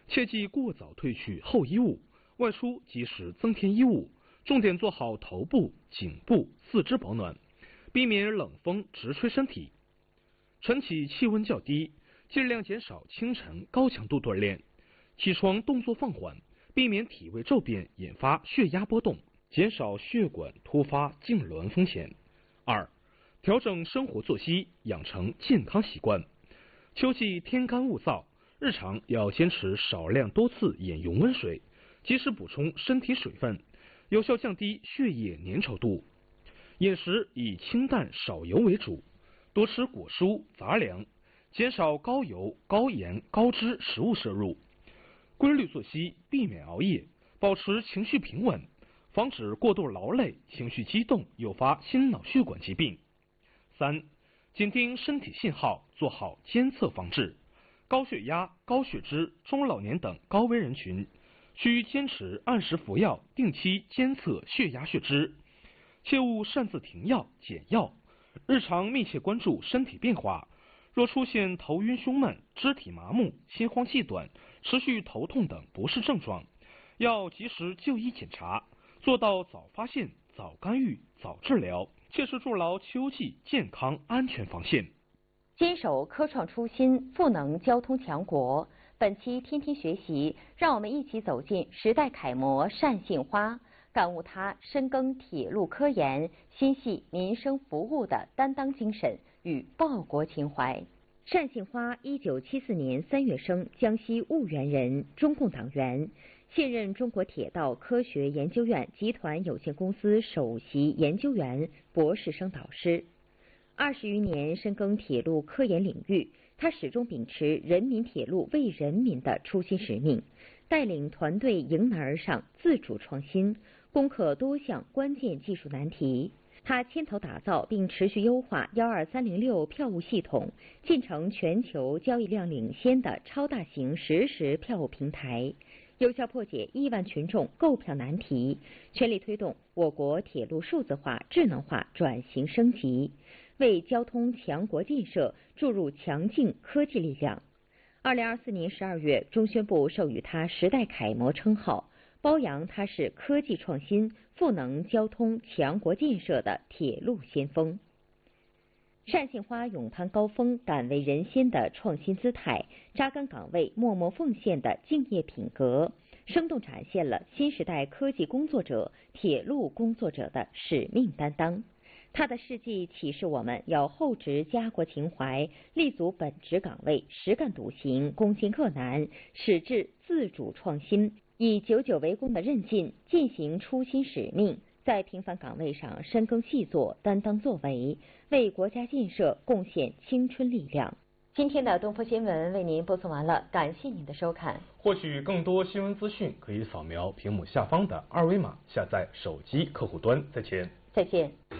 切忌过早褪去厚衣物，外出及时增添衣物，重点做好头部、颈部、四肢保暖，避免冷风直吹身体。晨起气温较低，尽量减少清晨高强度锻炼，起床动作放缓，避免体位骤变引发血压波动，减少血管突发痉挛风险。2. 调整生活作息，养成健康习惯。秋季天干物燥，日常要坚持少量多次饮用温水，及时补充身体水分，有效降低血液粘稠度。饮食以清淡少油为主，多吃果蔬杂粮，减少高油、高盐、高脂食物摄入。规律作息，避免熬夜，保持情绪平稳，防止过度劳累、情绪激动诱发心脑血管疾病。3. 紧盯身体信号，做好监测防治。高血压、高血脂、中老年等高危人群，需坚持按时服药，定期监测血压血脂，切勿擅自停药、减药。日常密切关注身体变化，若出现头晕胸闷、肢体麻木、心慌气短、持续头痛等不适症状，要及时就医检查，做到早发现、早干预、早治疗，切实筑牢秋季健康安全防线。 坚守科创初心，赋能交通强国。本期天天学习，让我们一起走进时代楷模单杏花，感悟他深耕铁路科研、心系民生服务的担当精神与报国情怀。单杏花1974年3月生，江西婺源人，中共党员，现任中国铁道科学研究院集团有限公司首席研究员、博士生导师。20余年深耕铁路科研领域，他始终秉持人民铁路为人民的初心使命，带领团队迎难而上，自主创新，攻克多项关键技术难题。他牵头打造并持续优化12306票务系统，建成全球交易量领先的超大型实时票务平台，有效破解亿万群众购票难题，全力推动我国铁路数字化、智能化转型升级，为交通强国建设注入强劲科技力量。2024年12月，中宣部授予他时代楷模称号，褒扬他是科技创新、赋能交通强国建设的铁路先锋。单杏花勇攀高峰、敢为人先的创新姿态，扎根岗位、默默奉献的敬业品格，生动展现了新时代科技工作者、铁路工作者的使命担当。他的事迹启示我们要厚植家国情怀，立足本职岗位，实干笃行，攻坚克难，矢志自主创新，以久久为功的韧劲践行初心使命，在平凡岗位上深耕细作，担当作为，为国家建设贡献青春力量。今天的东风新闻为您播送完了，感谢您的收看。 获取更多新闻资讯，可以扫描屏幕下方的2维码下载手机客户端。再见。 再见。